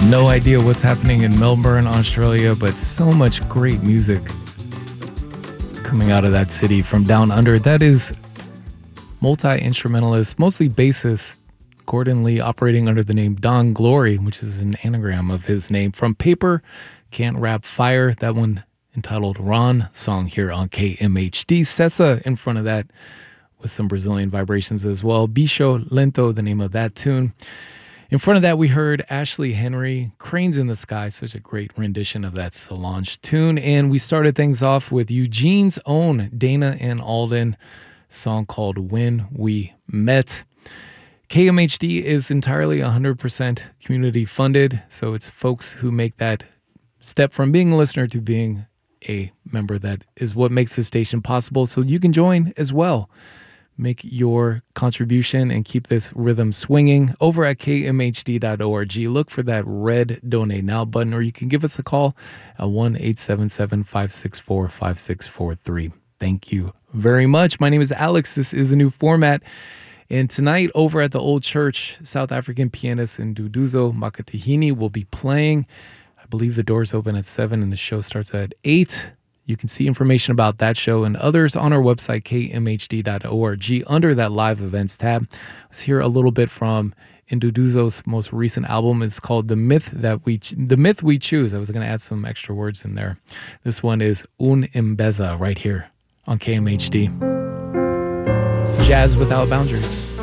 No idea what's happening in Melbourne, Australia, but so much great music coming out of that city from down under. That is multi-instrumentalist, mostly bassist, Gordon Lee, operating under the name Don Glory, which is an anagram of his name. From Paper, Can't Rap Fire, that one entitled Ron, song here on KMHD. Sessa in front of that with some Brazilian vibrations as well. Bicho Lento, the name of that tune. In front of that, we heard Ashley Henry, Cranes in the Sky, such a great rendition of that Solange tune. And we started things off with Eugene's own Dana and Alden song called When We Met. KMHD is entirely 100% community funded, so it's folks who make that step from being a listener to being a member. That is what makes this station possible, so you can join as well. Make your contribution and keep this rhythm swinging over at kmhd.org. Look for that red Donate Now button, or you can give us a call at 1-877-564-5643. Thank you very much. My name is Alex. This is a new format. And tonight, over at the Old Church, South African pianist Nduduzo Makatihini will be playing. I believe the doors open at 7 and the show starts at 8. You can see information about that show and others on our website, kmhd.org, under that live events tab. Let's hear a little bit from Nduduzo's most recent album. It's called The Myth We Choose. I was going to add some extra words in there. This one is Un Mbeza right here on KMHD. Jazz Without Boundaries.